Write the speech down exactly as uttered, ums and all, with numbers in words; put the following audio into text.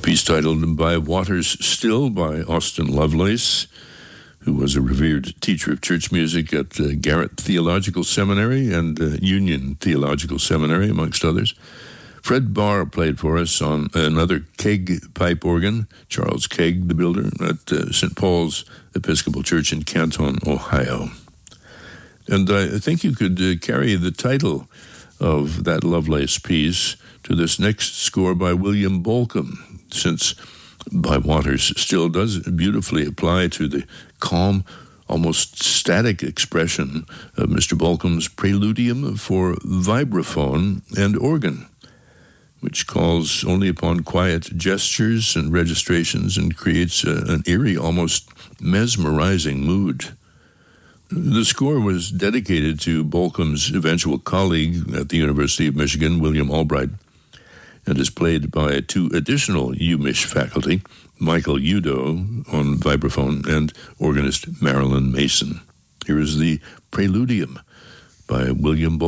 piece titled By Waters Still by Austin Lovelace, who was a revered teacher of church music at uh, Garrett Theological Seminary and uh, Union Theological Seminary, amongst others. Fred Barr played for us on another keg pipe organ, Charles Keg, the builder, at uh, Saint Paul's Episcopal Church in Canton, Ohio. And I think you could uh, carry the title of that Lovelace piece to this next score by William Bolcom, since By Waters still does beautifully apply to the calm, almost static expression of Mister Bolcom's preludium for vibraphone and organ, which calls only upon quiet gestures and registrations and creates a, an eerie, almost mesmerizing mood. The score was dedicated to Bolcom's eventual colleague at the University of Michigan, William Albright, and is played by two additional UMich faculty, Michael Udo on vibraphone and organist Marilyn Mason. Here is the Preludium by William Bolcom.